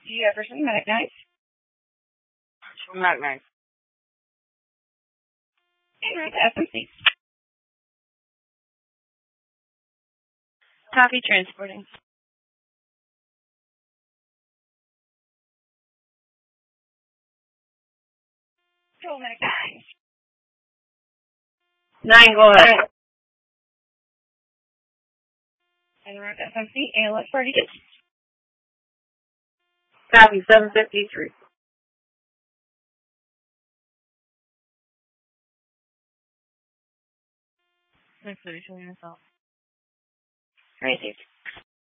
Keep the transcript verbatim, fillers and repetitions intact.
Jefferson, Medic Knife. Medic Knife. And right to S M C. Copy, transporting. Control Medic nine. Nine, go ahead. And right to S M C, A L S thirty-two. Copy, seven fifty-three. Inclusion yourself. Received.